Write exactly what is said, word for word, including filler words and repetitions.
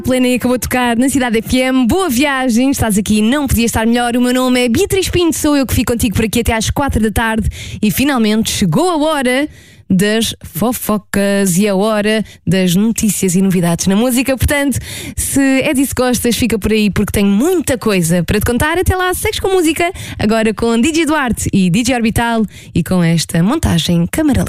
Plena e acabou de tocar na Cidade F M. Boa viagem, estás aqui, não podia estar melhor. O meu nome é Beatriz Pinto, sou eu que fico contigo por aqui até às quatro da tarde e finalmente chegou a hora das fofocas e a hora das notícias e novidades na música. Portanto, se é disso que gostas, fica por aí porque tenho muita coisa para te contar. Até lá, segues com música, agora com D J Duarte e D J Orbital e com esta montagem câmara lenta.